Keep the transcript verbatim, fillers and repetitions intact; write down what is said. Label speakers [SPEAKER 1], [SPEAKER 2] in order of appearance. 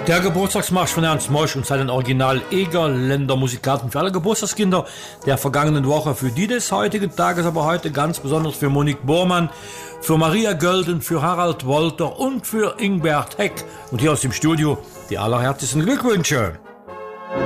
[SPEAKER 1] Der Geburtstagsmarsch von Ernst Mosch und seinen Original-Egerländer Musikanten für alle Geburtstagskinder der vergangenen Woche, für die des heutigen Tages, aber heute ganz besonders für Monique Bormann, für Maria Gölden, für Harald Wolter und für Ingbert Heck. Und hier aus dem Studio die allerherzlichsten Glückwünsche.